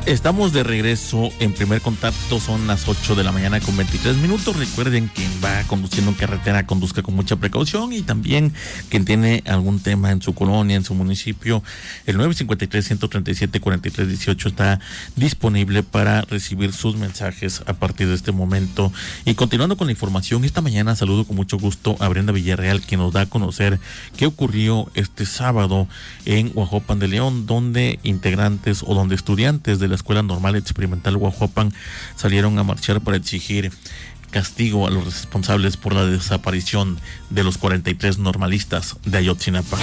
Estamos de regreso en Primer Contacto, son las 8 de la mañana con 23 minutos. Recuerden, quien va conduciendo en carretera, conduzca con mucha precaución, y también quien tiene algún tema en su colonia, en su municipio, el 953-137-4318 está disponible para recibir sus mensajes a partir de este momento. Y continuando con la información, esta mañana saludo con mucho gusto a Brenda Villarreal, quien nos da a conocer qué ocurrió este sábado en Huajuapan de León, donde integrantes o donde estudiantes de la Escuela Normal Experimental Huajuapan salieron a marchar para exigir castigo a los responsables por la desaparición de los 43 normalistas de Ayotzinapa.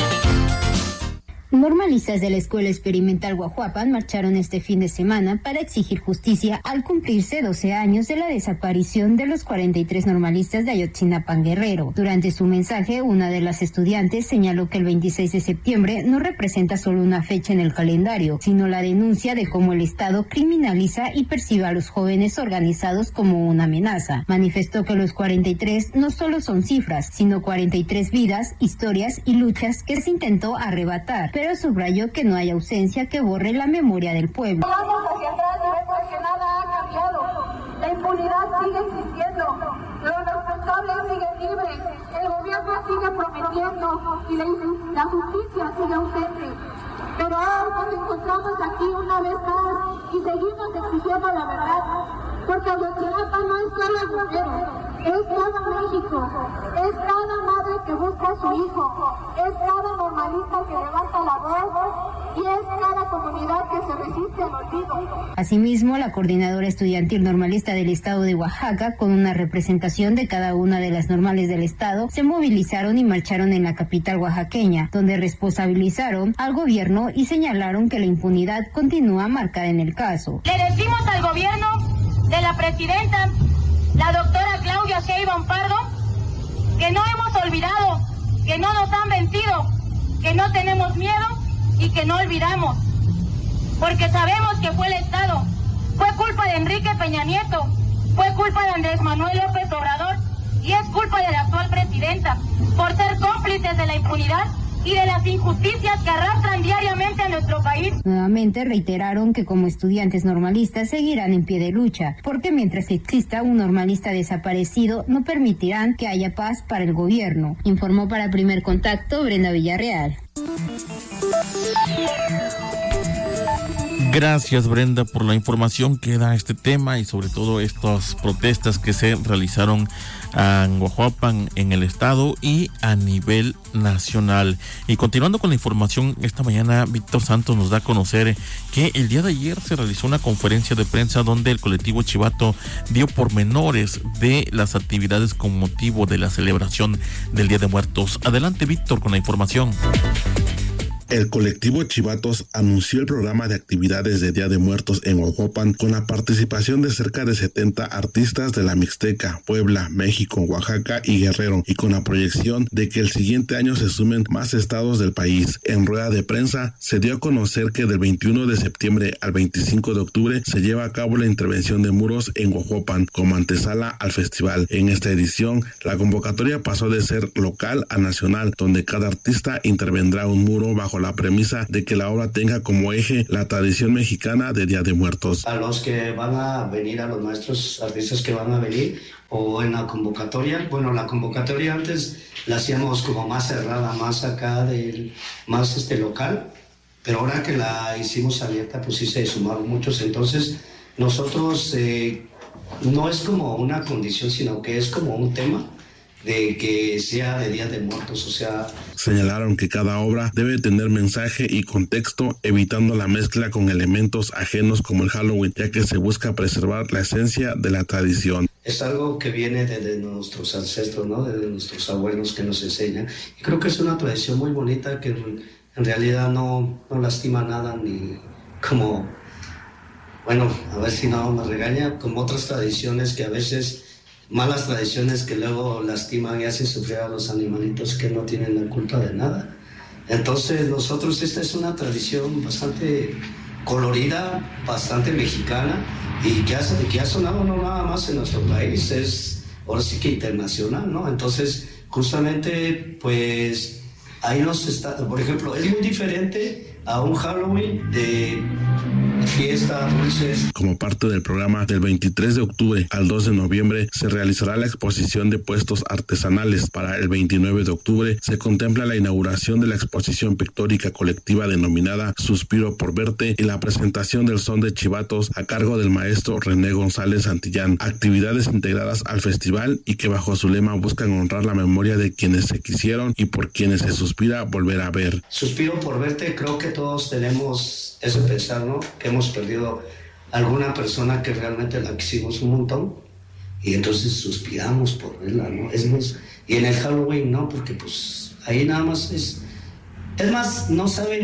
Normalistas de la Escuela Experimental Huajuapan marcharon este fin de semana para exigir justicia al cumplirse 12 años de la desaparición de los 43 normalistas de Ayotzinapa, Guerrero. Durante su mensaje, una de las estudiantes señaló que el 26 de septiembre no representa solo una fecha en el calendario, sino la denuncia de cómo el Estado criminaliza y percibe a los jóvenes organizados como una amenaza. Manifestó que los 43 no solo son cifras, sino 43 vidas, historias y luchas que se intentó arrebatar, pero subrayó que no hay ausencia que borre la memoria del pueblo. Vamos hacia atrás y vemos que nada ha cambiado. La impunidad sigue existiendo. Los responsables siguen libres. El gobierno sigue prometiendo y la justicia sigue ausente. Pero ahora nos encontramos aquí una vez más y seguimos exigiendo la verdad. Porque Ayotzinapa no es solo el Guerrero, es todo México, es cada madre que busca a su hijo, es cada normalista que levanta la voz y es cada comunidad que se resiste al olvido. Asimismo, la coordinadora estudiantil normalista del estado de Oaxaca, con una representación de cada una de las normales del estado, se movilizaron y marcharon en la capital oaxaqueña, donde responsabilizaron al gobierno y señalaron que la impunidad continúa marcada en el caso. Le decimos al gobierno de la presidenta, la doctora Claudia Sheinbaum Pardo, que no hemos olvidado, que no nos han vencido, que no tenemos miedo y que no olvidamos, porque sabemos que fue el Estado, fue culpa de Enrique Peña Nieto, fue culpa de Andrés Manuel López Obrador y es culpa de la actual presidenta por ser cómplices de la impunidad y de las injusticias que arrastran diariamente a nuestro país. Nuevamente reiteraron que como estudiantes normalistas seguirán en pie de lucha, porque mientras exista un normalista desaparecido no permitirán que haya paz para el gobierno. Informó para Primer Contacto Brenda Villarreal. Gracias, Brenda, por la información que da este tema y sobre todo estas protestas que se realizaron en Huajuapan, en el estado y a nivel nacional. Y continuando con la información, esta mañana Víctor Santos nos da a conocer que el día de ayer se realizó una conferencia de prensa donde el colectivo Chivato dio pormenores de las actividades con motivo de la celebración del Día de Muertos. Adelante, Víctor, con la información. El colectivo Chivatos anunció el programa de actividades de Día de Muertos en Huajuapan con la participación de cerca de 70 artistas de la Mixteca, Puebla, México, Oaxaca y Guerrero, y con la proyección de que el siguiente año se sumen más estados del país. En rueda de prensa se dio a conocer que del 21 de septiembre al 25 de octubre se lleva a cabo la intervención de muros en Huajuapan como antesala al festival. En esta edición, la convocatoria pasó de ser local a nacional, donde cada artista intervendrá un muro bajo la premisa de que la obra tenga como eje la tradición mexicana de Día de Muertos. A los que van a venir, a los maestros artistas que van a venir, o en la convocatoria, bueno, la convocatoria antes la hacíamos como más cerrada, más acá, más local, pero ahora que la hicimos abierta, pues sí se sumaron muchos. Entonces, nosotros no es como una condición, sino que es como un tema de que sea de Día de Muertos, o sea... Señalaron que cada obra debe tener mensaje y contexto, evitando la mezcla con elementos ajenos como el Halloween, ya que se busca preservar la esencia de la tradición. Es algo que viene desde nuestros ancestros, ¿no? Desde nuestros abuelos que nos enseñan. Y creo que es una tradición muy bonita que en realidad no lastima nada, ni como... Bueno, a ver si no me regaña, como otras tradiciones que a veces... malas tradiciones que luego lastiman y hacen sufrir a los animalitos que no tienen la culpa de nada. Entonces nosotros, esta es una tradición bastante colorida, bastante mexicana y que ha sonado no nada más en nuestro país, es ahora sí que internacional, ¿no? Entonces justamente pues ahí por ejemplo, es muy diferente a un Halloween de fiesta, dulces. Como parte del programa del 23 de octubre al 2 de noviembre se realizará la exposición de puestos artesanales. Para el 29 de octubre se contempla la inauguración de la exposición pictórica colectiva denominada Suspiro por Verte y la presentación del son de chivatos a cargo del maestro René González Santillán. Actividades integradas al festival y que bajo su lema buscan honrar la memoria de quienes se quisieron y por quienes se suspira volver a ver. Suspiro por verte, creo que todos tenemos ese pensar, ¿no? Que hemos perdido alguna persona que realmente la quisimos un montón y entonces suspiramos por verla, ¿no? Es más, y en el Halloween no, porque pues ahí nada más es más, no saben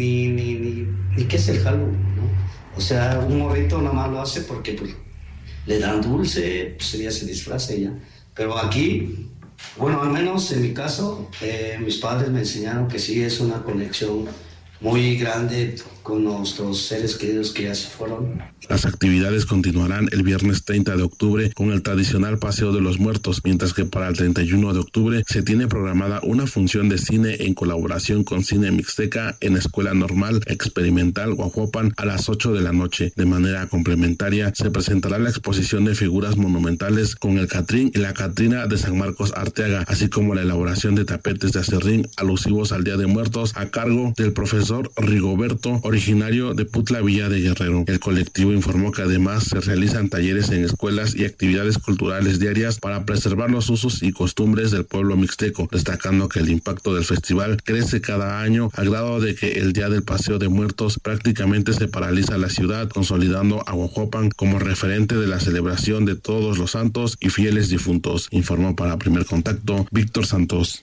ni qué es el Halloween, ¿no? O sea, un morrito nada más lo hace porque pues le dan dulce, pues ella se disfraza y ya. Pero aquí, bueno, al menos en mi caso, mis padres me enseñaron que sí es una conexión muy grande con nuestros seres queridos que ya se fueron. Las actividades continuarán el viernes 30 de octubre con el tradicional Paseo de los Muertos, mientras que para el 31 de octubre se tiene programada una función de cine en colaboración con Cine Mixteca en Escuela Normal Experimental Guajuapan a las 8 de la noche. De manera complementaria se presentará la exposición de figuras monumentales con el Catrín y la Catrina de San Marcos Arteaga, así como la elaboración de tapetes de acerrín alusivos al Día de Muertos a cargo del profesor Rigoberto, originario de Putla, Villa de Guerrero. El colectivo informó que además se realizan talleres en escuelas y actividades culturales diarias para preservar los usos y costumbres del pueblo mixteco, destacando que el impacto del festival crece cada año al grado de que el día del Paseo de Muertos prácticamente se paraliza la ciudad, consolidando a Guajuapan como referente de la celebración de todos los santos y fieles difuntos. Informó para Primer Contacto Víctor Santos.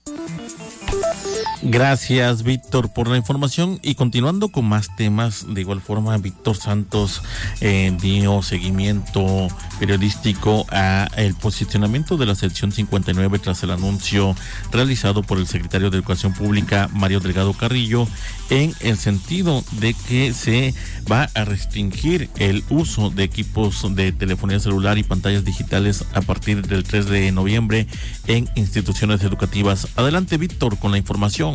Gracias, Víctor, por la información. Y continuando con más temas, de igual forma, Víctor Santos dio seguimiento periodístico a el posicionamiento de la sección 59 tras el anuncio realizado por el secretario de Educación Pública, Mario Delgado Carrillo, en el sentido de que se va a restringir el uso de equipos de telefonía celular y pantallas digitales a partir del 3 de noviembre en instituciones educativas. Adelante, Víctor, con la información.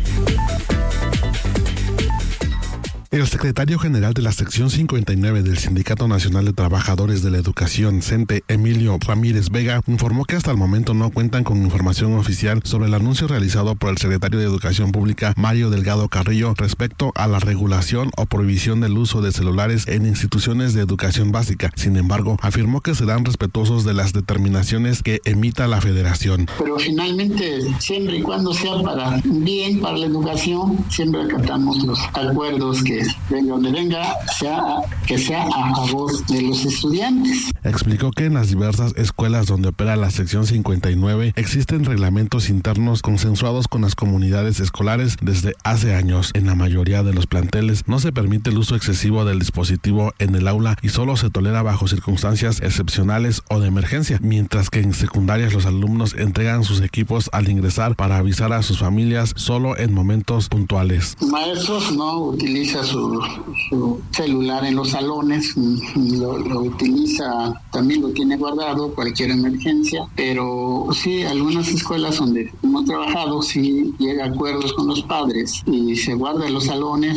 El secretario general de la sección 59 del Sindicato Nacional de Trabajadores de la Educación, CENTE, Emilio Ramírez Vega, informó que hasta el momento no cuentan con información oficial sobre el anuncio realizado por el secretario de Educación Pública, Mario Delgado Carrillo, respecto a la regulación o prohibición del uso de celulares en instituciones de educación básica. Sin embargo, afirmó que serán respetuosos de las determinaciones que emita la Federación. Pero finalmente, siempre y cuando sea para bien, para la educación, siempre acatamos los acuerdos que venga donde venga, que sea a favor de los estudiantes. Explicó que en las diversas escuelas donde opera la sección 59 existen reglamentos internos consensuados con las comunidades escolares desde hace años. En la mayoría de los planteles no se permite el uso excesivo del dispositivo en el aula y solo se tolera bajo circunstancias excepcionales o de emergencia, mientras que en secundarias los alumnos entregan sus equipos al ingresar para avisar a sus familias solo en momentos puntuales. Maestros no utiliza su celular en los salones, lo utiliza, también lo tiene guardado cualquier emergencia, pero sí, algunas escuelas donde hemos trabajado sí llega a acuerdos con los padres y se guarda en los salones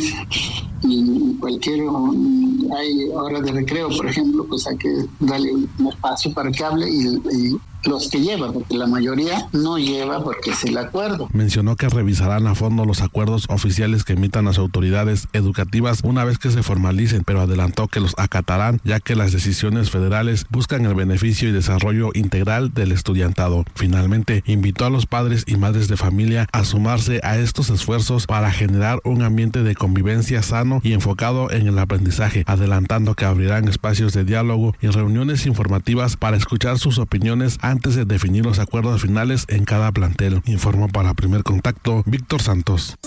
y hay horas de recreo, por ejemplo, pues hay que darle un espacio para que hable y los que llevan, porque la mayoría no lleva porque es el acuerdo. Mencionó que revisarán a fondo los acuerdos oficiales que emitan las autoridades educativas una vez que se formalicen, pero adelantó que los acatarán ya que las decisiones federales buscan el beneficio y desarrollo integral del estudiantado. Finalmente, invitó a los padres y madres de familia a sumarse a estos esfuerzos para generar un ambiente de convivencia sano y enfocado en el aprendizaje, adelantando que abrirán espacios de diálogo y reuniones informativas para escuchar sus opiniones antes de definir los acuerdos finales en cada plantel. Informó para Primer Contacto Víctor Santos.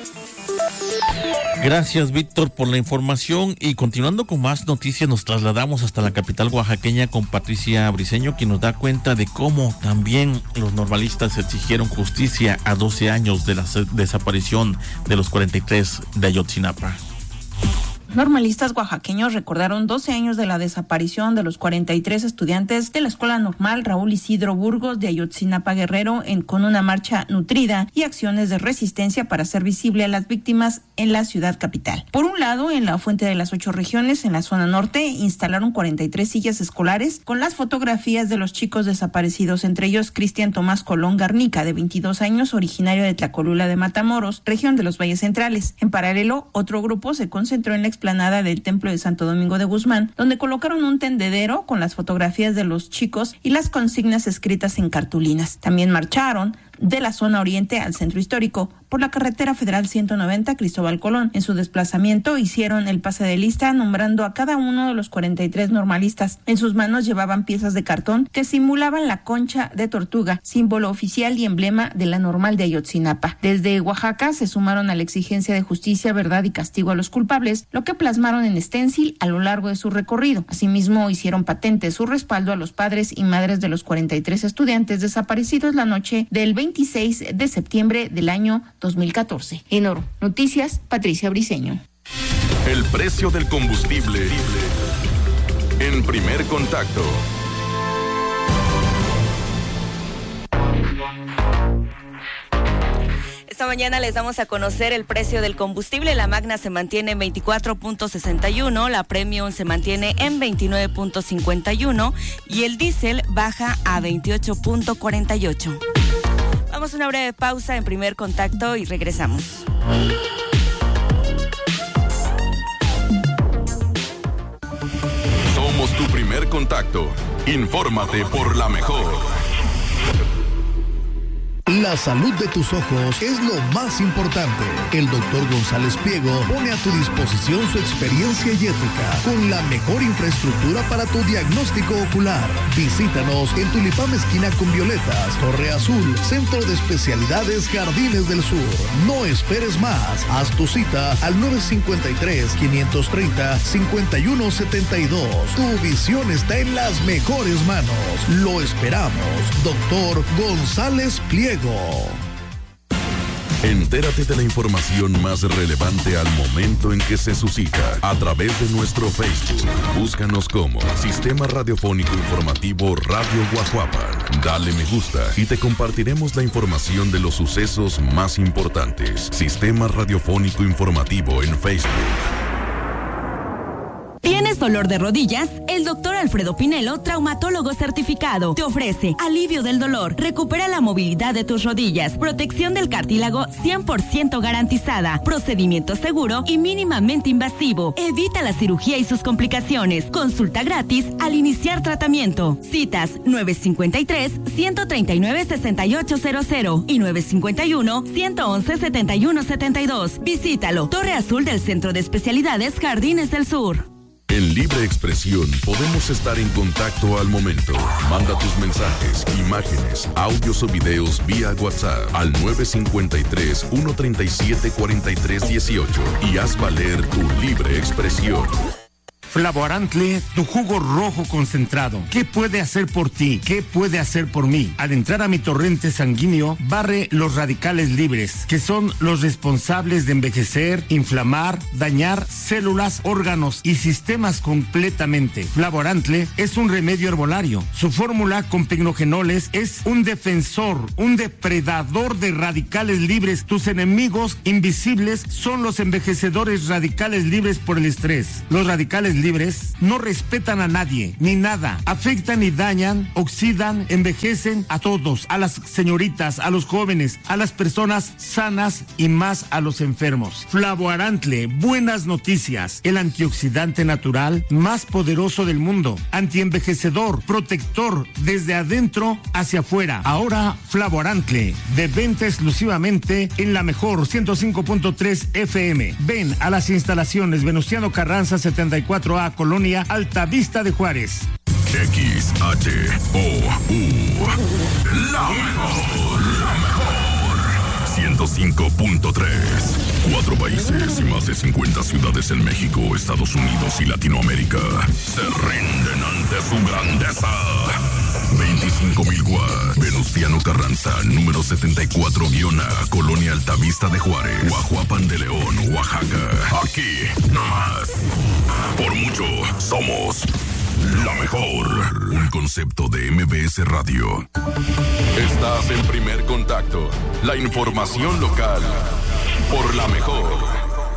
Gracias, Víctor, por la información. Y continuando con más noticias, nos trasladamos hasta la capital oaxaqueña con Patricia Briceño, quien nos da cuenta de cómo también los normalistas exigieron justicia a 12 años de la desaparición de los 43 de Ayotzinapa. Normalistas oaxaqueños recordaron 12 años de la desaparición de los 43 estudiantes de la Escuela Normal Raúl Isidro Burgos de Ayotzinapa Guerrero con una marcha nutrida y acciones de resistencia para hacer visible a las víctimas en la ciudad capital. Por un lado, en la Fuente de las 8 Regiones, en la zona norte, instalaron 43 sillas escolares con las fotografías de los chicos desaparecidos, entre ellos Cristian Tomás Colón Garnica, de 22 años, originario de Tlacolula de Matamoros, región de los Valles Centrales. En paralelo, otro grupo se concentró en la explanada del Templo de Santo Domingo de Guzmán, donde colocaron un tendedero con las fotografías de los chicos y las consignas escritas en cartulinas. También marcharon de la zona oriente al centro histórico por la carretera federal 190 Cristóbal Colón. En su desplazamiento hicieron el pase de lista nombrando a cada uno de los 43 normalistas. En sus manos llevaban piezas de cartón que simulaban la concha de tortuga, símbolo oficial y emblema de la Normal de Ayotzinapa. Desde Oaxaca se sumaron a la exigencia de justicia, verdad y castigo a los culpables, lo que plasmaron en stencil a lo largo de su recorrido. Asimismo, hicieron patente su respaldo a los padres y madres de los 43 estudiantes desaparecidos la noche del 26 de septiembre del año 2014. En Oro Noticias, Patricia Briceño. El precio del combustible en Primer Contacto. Esta mañana les damos a conocer el precio del combustible. La Magna se mantiene en 24.61, la Premium se mantiene en 29.51 y el diésel baja a 28.48. Vamos a una breve pausa en Primer Contacto y regresamos. Somos tu primer contacto. Infórmate por la mejor. La salud de tus ojos es lo más importante. El doctor González Pliego pone a tu disposición su experiencia y ética con la mejor infraestructura para tu diagnóstico ocular. Visítanos en Tulipán esquina con Violetas, Torre Azul, Centro de Especialidades Jardines del Sur. No esperes más. Haz tu cita al 953-530-5172. Tu visión está en las mejores manos. Lo esperamos. Doctor González Pliego. Entérate de la información más relevante al momento en que se suscita a través de nuestro Facebook. Búscanos como Sistema Radiofónico Informativo Radio Guajuapan. Dale me gusta y te compartiremos la información de los sucesos más importantes. Sistema Radiofónico Informativo en Facebook. ¿Tienes dolor de rodillas? El doctor Alfredo Pinelo, traumatólogo certificado, te ofrece alivio del dolor, recupera la movilidad de tus rodillas, protección del cartílago 100% garantizada, procedimiento seguro y mínimamente invasivo. Evita la cirugía y sus complicaciones. Consulta gratis al iniciar tratamiento. Citas 953-139-6800 y 951-111-7172. Visítalo. Torre Azul del Centro de Especialidades Jardines del Sur. En Libre Expresión podemos estar en contacto al momento. Manda tus mensajes, imágenes, audios o videos vía WhatsApp al 953-137-4318 y haz valer tu libre expresión. Flavoarantle, tu jugo rojo concentrado. ¿Qué puede hacer por ti? ¿Qué puede hacer por mí? Al entrar a mi torrente sanguíneo, barre los radicales libres, que son los responsables de envejecer, inflamar, dañar células, órganos y sistemas completamente. Flavoarantle es un remedio herbolario. Su fórmula con pignogenoles es un defensor, un depredador de radicales libres. Tus enemigos invisibles son los envejecedores radicales libres por el estrés. Los radicales libres no respetan a nadie ni nada, afectan y dañan, oxidan, envejecen a todos, a las señoritas, a los jóvenes, a las personas sanas y más a los enfermos. Flavoarantle, buenas noticias, el antioxidante natural más poderoso del mundo, antienvejecedor, protector desde adentro hacia afuera. Ahora Flavoarantle, de venta exclusivamente en la mejor 105.3 FM. Ven a las instalaciones Venustiano Carranza 74A, Colonia Altavista de Juárez. XHOU, la mejor, 105.3. 4 países y más de 50 ciudades en México, Estados Unidos y Latinoamérica se rinden ante su grandeza. 25,000 watts. Venustiano Carranza, número 74-A, Colonia Altavista de Juárez, Guajuapan de León, Oaxaca. Aquí, nomás. Por mucho, somos la mejor. Un concepto de MBS Radio. Estás en Primer Contacto. La información local. Por la mejor.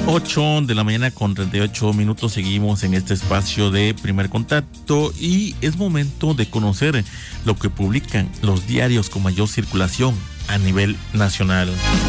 8 de la mañana con 38 minutos. Seguimos en este espacio de Primer Contacto y es momento de conocer lo que publican los diarios con mayor circulación a nivel nacional.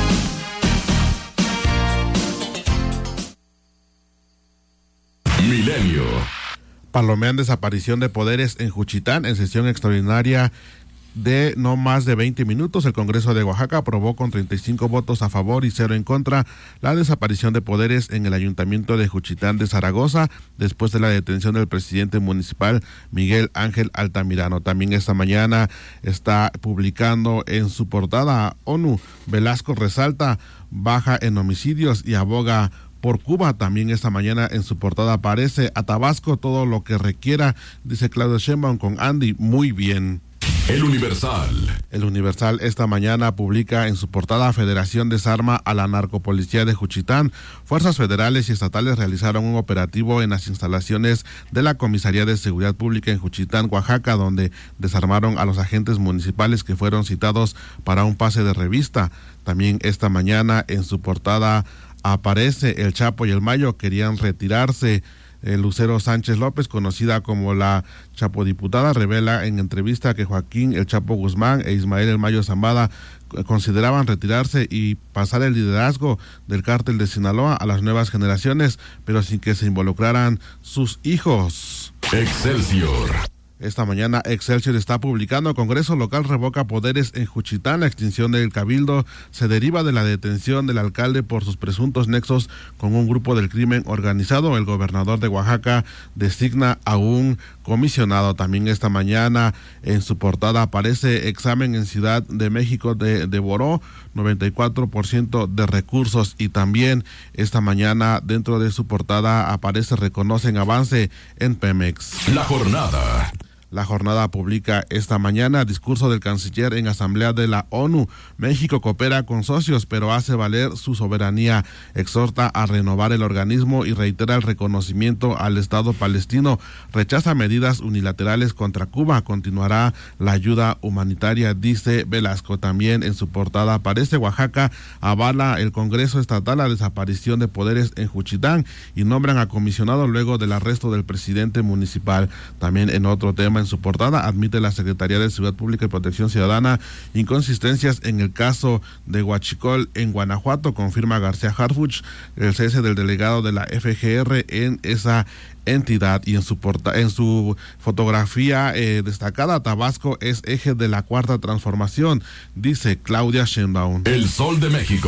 Milenio. Palomean desaparición de poderes en Juchitán en sesión extraordinaria de no más de 20 minutos. El Congreso de Oaxaca aprobó con 35 votos a favor y 0 en contra la desaparición de poderes en el Ayuntamiento de Juchitán de Zaragoza después de la detención del presidente municipal Miguel Ángel Altamirano. También esta mañana está publicando en su portada ONU. Velasco resalta baja en homicidios y aboga por Cuba. También esta mañana en su portada aparece a Tabasco todo lo que requiera, dice Claudia Sheinbaum con Andy, muy bien. El Universal. El Universal esta mañana publica en su portada: Federación desarma a la narcopolicía de Juchitán. Fuerzas federales y estatales realizaron un operativo en las instalaciones de la Comisaría de Seguridad Pública en Juchitán, Oaxaca, donde desarmaron a los agentes municipales que fueron citados para un pase de revista. También esta mañana en su portada aparece El Chapo y el Mayo querían retirarse. Lucero Sánchez López, conocida como la Chapodiputada, revela en entrevista que Joaquín El Chapo Guzmán e Ismael El Mayo Zambada consideraban retirarse y pasar el liderazgo del cártel de Sinaloa a las nuevas generaciones, pero sin que se involucraran sus hijos. Excelsior. Esta mañana Excelsior está publicando: Congreso local revoca poderes en Juchitán. La extinción del cabildo se deriva de la detención del alcalde por sus presuntos nexos con un grupo del crimen organizado. El gobernador de Oaxaca designa a un comisionado. También esta mañana en su portada aparece: examen en Ciudad de México devoró 94% de recursos. Y también esta mañana dentro de su portada aparece: reconocen avance en Pemex. La jornada. La jornada publica esta mañana: discurso del canciller en Asamblea de la ONU. México coopera con socios, pero hace valer su soberanía. Exhorta a renovar el organismo y reitera el reconocimiento al Estado palestino. Rechaza medidas unilaterales contra Cuba. Continuará la ayuda humanitaria, dice Velasco. También en su portada aparece: Oaxaca avala el Congreso Estatal la desaparición de poderes en Juchitán y nombran a comisionado luego del arresto del presidente municipal. También en otro tema en su portada admite la Secretaría de Seguridad Pública y Protección Ciudadana inconsistencias en el caso de Huachicol en Guanajuato. Confirma García Harfuch el cese del delegado de la FGR en esa entidad. Y en su fotografía destacada: Tabasco es eje de la cuarta transformación, dice Claudia Sheinbaum. El Sol de México.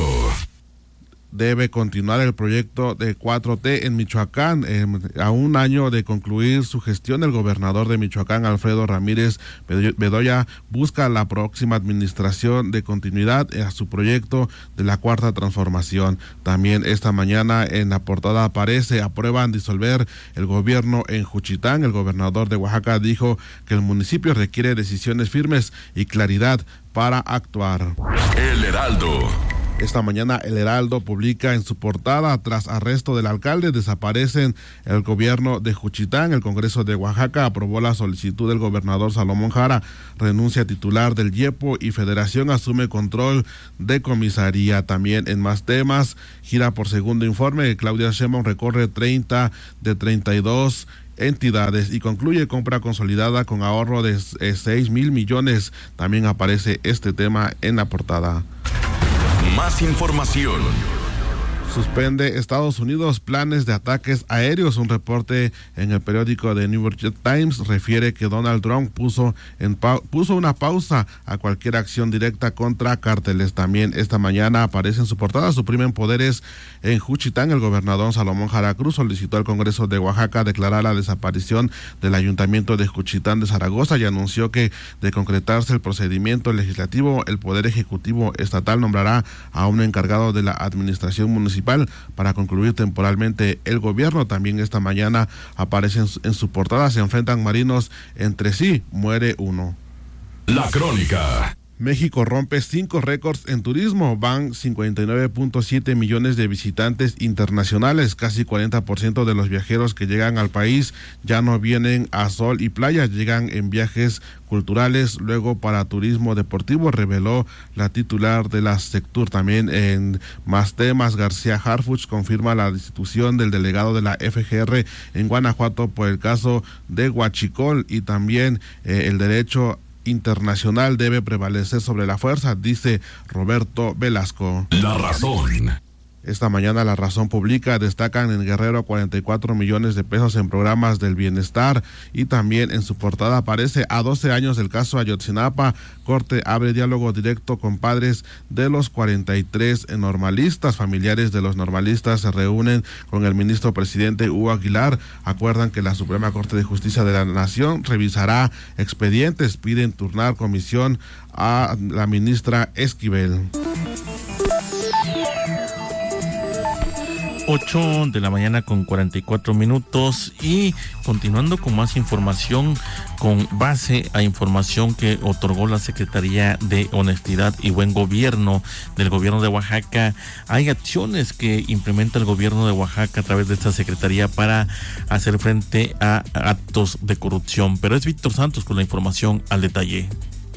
Debe continuar el proyecto de 4T en Michoacán. A un año de concluir su gestión, el gobernador de Michoacán, Alfredo Ramírez Bedoya, busca la próxima administración de continuidad a su proyecto de la cuarta transformación. También esta mañana en la portada aparece: aprueban disolver el gobierno en Juchitán. El gobernador de Oaxaca dijo que el municipio requiere decisiones firmes y claridad para actuar. El Heraldo. Esta mañana el Heraldo publica en su portada: tras arresto del alcalde, desaparecen el gobierno de Juchitán. El Congreso de Oaxaca aprobó la solicitud del gobernador Salomón Jara, renuncia titular del IEPO y Federación asume control de comisaría. También en más temas, gira por segundo informe, Claudia Sheinbaum recorre 30 de 32 entidades y concluye compra consolidada con ahorro de 6,000 millones. También aparece este tema en la portada. Más información. Suspende Estados Unidos planes de ataques aéreos. Un reporte en el periódico The New York Times refiere que Donald Trump puso una pausa a cualquier acción directa contra cárteles. También esta mañana aparece en su portada: suprimen poderes en Juchitán. El gobernador Salomón Jara Cruz solicitó al Congreso de Oaxaca declarar la desaparición del Ayuntamiento de Juchitán de Zaragoza y anunció que, de concretarse el procedimiento legislativo, el Poder Ejecutivo Estatal nombrará a un encargado de la administración municipal para concluir temporalmente el gobierno. También esta mañana aparece en su portada: se enfrentan marinos entre sí, muere uno. La crónica. México rompe 5 récords en turismo, van 59.7 millones de visitantes internacionales, casi 40% de los viajeros que llegan al país ya no vienen a sol y playa, llegan en viajes culturales, luego para turismo deportivo, reveló la titular de la Sectur. También en más temas, García Harfuch confirma la destitución del delegado de la FGR en Guanajuato por el caso de Huachicol, y también el derecho internacional debe prevalecer sobre la fuerza, dice Roberto Velasco. La Razón. Esta mañana La Razón publica, destacan en Guerrero 44 millones de pesos en programas del bienestar, y también en su portada aparece a 12 años del caso Ayotzinapa, Corte abre diálogo directo con padres de los 43 normalistas. Familiares de los normalistas se reúnen con el ministro presidente Hugo Aguilar, acuerdan que la Suprema Corte de Justicia de la Nación revisará expedientes, piden turnar comisión a la ministra Esquivel. 8 de la mañana con 44 minutos, y continuando con más información con base a información que otorgó la Secretaría de Honestidad y Buen Gobierno del Gobierno de Oaxaca. Hay acciones que implementa el Gobierno de Oaxaca a través de esta Secretaría para hacer frente a actos de corrupción, pero es Víctor Santos con la información al detalle.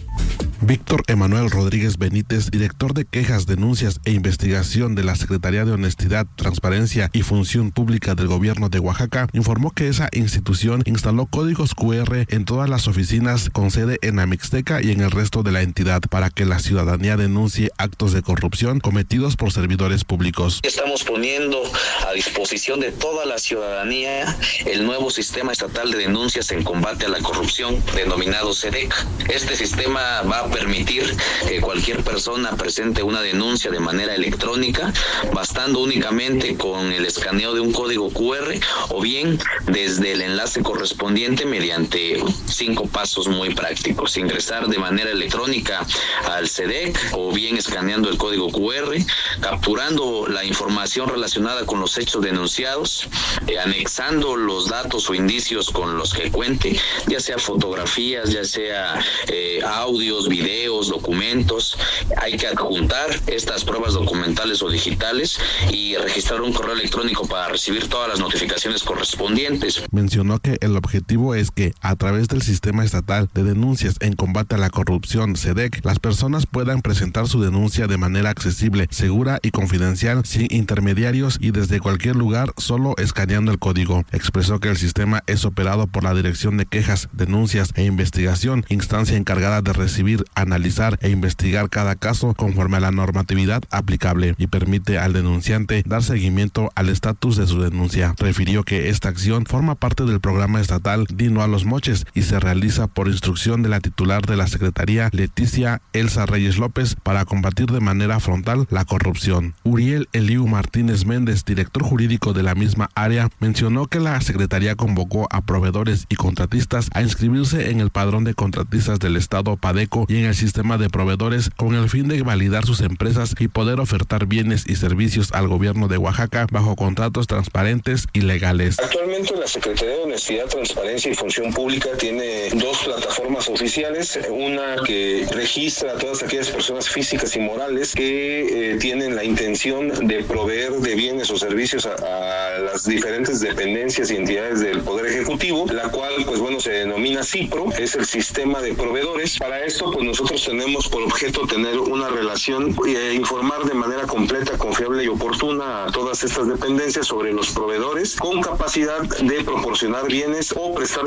Víctor Emanuel Rodríguez Benítez, director de Quejas, Denuncias e Investigación de la Secretaría de Honestidad, Transparencia y Función Pública del Gobierno de Oaxaca, informó que esa institución instaló códigos QR en todas las oficinas con sede en Amixteca y en el resto de la entidad para que la ciudadanía denuncie actos de corrupción cometidos por servidores públicos. Estamos poniendo a disposición de toda la ciudadanía el nuevo sistema estatal de denuncias en combate a la corrupción, denominado SEDEC. Este sistema va a permitir que cualquier persona presente una denuncia de manera electrónica, bastando únicamente con el escaneo de un código QR, o bien desde el enlace correspondiente mediante 5 pasos muy prácticos: ingresar de manera electrónica al SEDEC, o bien escaneando el código QR, capturando la información relacionada con los hechos denunciados, anexando los datos o indicios con los que cuente, ya sea fotografías, ya sea audios, videos, documentos. Hay que adjuntar estas pruebas documentales o digitales y registrar un correo electrónico para recibir todas las notificaciones correspondientes. Mencionó que el objetivo es que a través del Sistema Estatal de Denuncias en Combate a la Corrupción, SEDEC, las personas puedan presentar su denuncia de manera accesible, segura y confidencial, sin intermediarios y desde cualquier lugar, solo escaneando el código. Expresó que el sistema es operado por la Dirección de Quejas, Denuncias e Investigación, instancia encargada de recibir, analizar e investigar cada caso conforme a la normatividad aplicable, y permite al denunciante dar seguimiento al estatus de su denuncia. Refirió que esta acción forma parte del programa estatal Dino a los Moches y se realiza por instrucción de la titular de la Secretaría, Leticia Elsa Reyes López, para combatir de manera frontal la corrupción. Uriel Eliu Martínez Méndez, director jurídico de la misma área, mencionó que la Secretaría convocó a proveedores y contratistas a inscribirse en el padrón de contratistas del Estado PADECO y en el sistema de proveedores, con el fin de validar sus empresas y poder ofertar bienes y servicios al gobierno de Oaxaca bajo contratos transparentes y legales. Actualmente la Secretaría de Honestidad, Transparencia y Función Pública tiene 2 plataformas oficiales, una que registra a todas aquellas personas físicas y morales que tienen la intención de proveer de bienes o servicios a las diferentes dependencias y entidades del Poder Ejecutivo, la cual se denomina CIPRO, es el sistema de proveedores. Para esto nosotros tenemos por objeto tener una relación e informar de manera completa, confiable y oportuna a todas estas dependencias sobre los proveedores con capacidad de proporcionar bienes o prestar